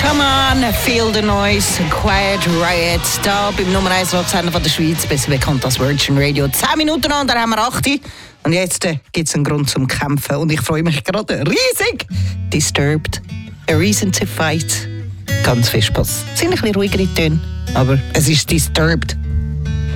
Come on, feel the noise, Quiet Riot, da beim Nummer 1 Rocksender von der Schweiz, besser bekannt als Virgin Radio. 10 Minuten an, dann haben wir 8. Und jetzt gibt es einen Grund zum Kämpfen. Und ich freue mich gerade riesig. Disturbed, a reason to fight. Ganz viel Spaß. Es sind ein bisschen ruhigere Töne, aber es ist Disturbed.